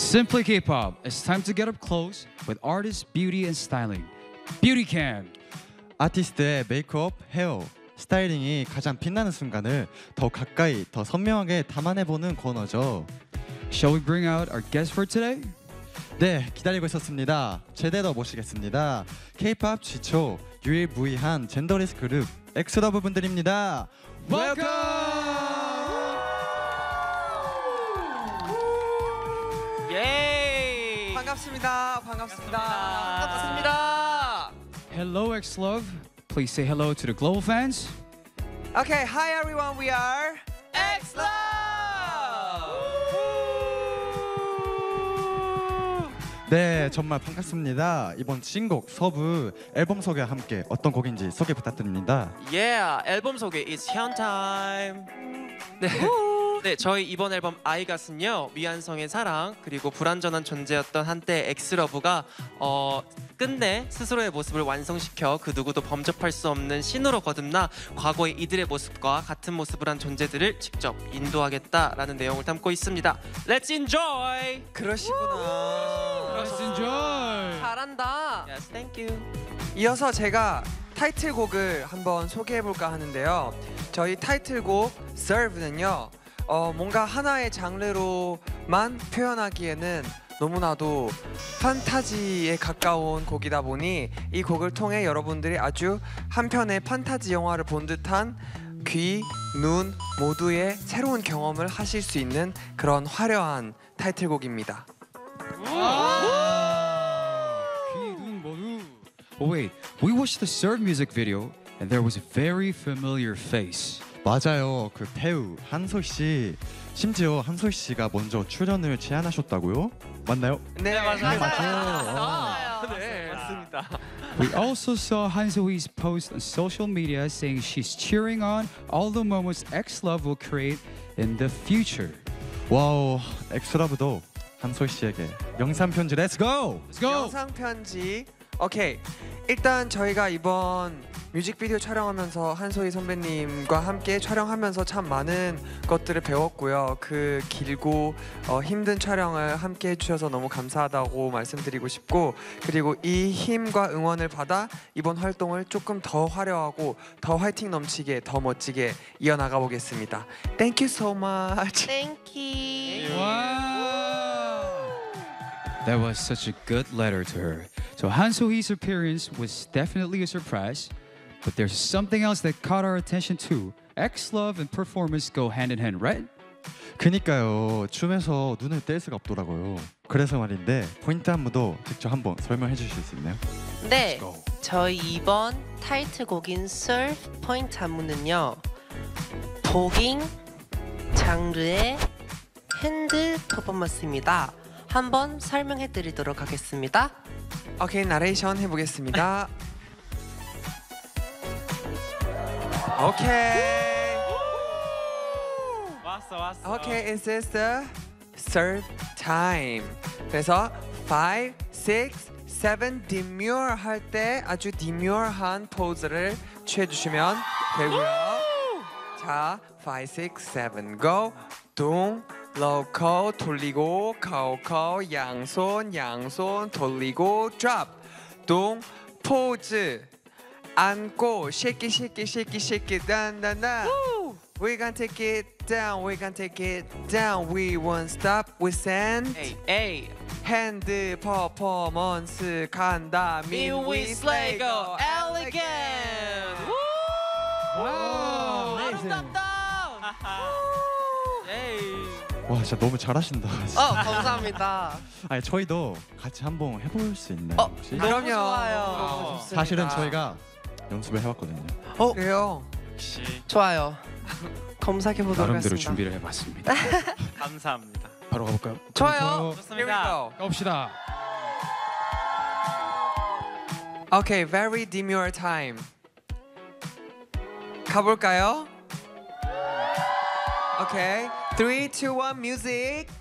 Simply K-pop. It's time to get up close with artists, beauty, and styling. Beauty Cam. 아티스트의 메이크업, 헤어, 스타일링이 가장 빛나는 순간을 더 가까이, 더 선명하게 담아내보는 코너죠. Shall we bring out our guest for today? 네, 기다리고 있었습니다. 제대로 모시겠습니다. K-pop 지초 유일무이한 젠더리스 그룹 엑스러브 분들입니다. Welcome! 예! 반갑습니다. 반갑습니다. Hello, X-Love. Please say hello to the global fans. Okay, hi everyone. We are 엑슬럽! 네, 정말 반갑습니다. 이번 신곡 서브 앨범 소개와 함께 어떤 곡인지 소개 부탁드립니다. Yeah, 앨범 소개 is hyun time. 네, 저희 이번 앨범 아이갓은요 미완성의 사랑 그리고 불완전한 존재였던 한때 엑스러브가 끝내 스스로의 모습을 완성시켜 그 누구도 범접할 수 없는 신으로 거듭나 과거의 이들의 모습과 같은 모습을 한 존재들을 직접 인도하겠다라는 내용을 담고 있습니다. Let's enjoy. 그러시구나. Let's enjoy. 잘한다. Yes, thank you. 이어서 제가 타이틀곡을 한번 소개해볼까 하는데요. 저희 타이틀곡 Serve는요. 뭔가 하나의 장르로만 표현하기에는 너무나도 판타지에 가까운 곡이다 보니 이 곡을 통해 여러분들이 아주 한 편의 판타지 영화를 본 듯한 귀, 눈 모두의 새로운 경험을 하실 수 있는 그런 화려한 타이틀곡입니다. But wait, we watched the Serve music video and there was a very familiar face. 맞아요. 그 배우 한솔 씨, 심지어 한솔 씨가 먼저 출연을 제안하셨다고요? 맞나요? 네, 맞아요. 네, 맞습니다. We also saw Han So-hee's post on social media saying she's cheering on all the moments X-Love will create in the future. 와우, 엑스러브도 한솔 씨에게 영상 편지 렛츠 고! Let's go! 영상 편지. 오케이. 일단 저희가 이번 뮤직비디오 촬영하면서 한소희 선배님과 함께 촬영하면서 참 많은 것들을 배웠고요. 그 길고 힘든 촬영을 함께 해주셔서 너무 감사하다고 말씀드리고 싶고, 그리고 이 힘과 응원을 받아 이번 활동을 조금 더 화려하고 더 화이팅 넘치게 더 멋지게 이어나가 보겠습니다. Thank you so much. Thank you. Wow! That was such a good letter to her. So Han So-hee's appearance was definitely a surprise, but there's something else that caught our attention too. X-Love and performance go hand in hand, right? 그니까요. 춤에서 눈을 뗄 수가 없더라고요. 그래서 말인데 포인트 안무도 직접 한번 설명해 주실 수 있나요? 네, Go. 저희 이번 타이틀곡인 Surf 포인트 안무는요 도깅 장르의 핸드 퍼포먼스입니다. 한번 설명해 드리도록 하겠습니다. 오케이, 나레이션 해보겠습니다. 오케이. 왔어. Okay, it says the serve time. 그래서 5, 6, 7 demure 할 때 아주 demure한 포즈를 취해주시면 되고요. 자, 5, 6, 7 go. 둥, 로코 돌리고 코코 양손 돌리고 drop. 둥, 포즈 안고 shake it dandandan. We gon' take it down, we won't stop, we send 에이. 핸드 퍼포먼스 간다 Mean we slay go elegant. Wow! 아름답다. 에이. 와, 진짜 너무 잘하신다. 감사합니다. 아니, 저희도 같이 한번 해볼 수 있나요? 혹시? 그럼요. 좋아요. 너무 좋습니다. 사실은 저희가 연습을 해왔거든요. 그래요. 역시 좋아요. 검사해 보도록 나름대로 하겠습니다. 준비를 해봤습니다. 감사합니다. 바로 가볼까요? 좋아요. Here we 좋습니다. go. 가봅시다. Okay, very demure time. 가볼까요? Okay, 3, 2, 1, music.